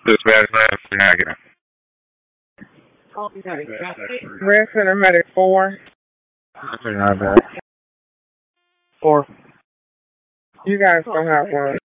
Dispatch negative. Red Center Medic 4. Nothing on that. 4. You guys don't have one.